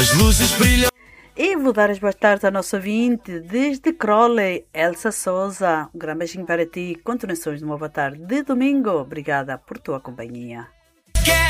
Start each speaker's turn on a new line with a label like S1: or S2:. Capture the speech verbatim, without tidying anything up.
S1: as luzes brilham.
S2: E vou dar as boas tardes ao nosso ouvinte desde Crowley, Elsa Souza. Um grande beijinho para ti. Continuações de uma boa tarde de domingo. Obrigada por tua companhia.
S1: Quer